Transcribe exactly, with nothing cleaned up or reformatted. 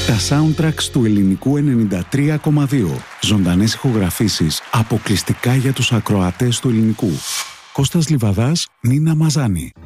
Τα soundtracks του Ελληνικού ενενήντα τρία κόμμα δύο. Ζωντανές ηχογραφήσεις αποκλειστικά για τους ακροατές του Ελληνικού. Κώστας Λιβαδάς, Νίνα Μαζάνη.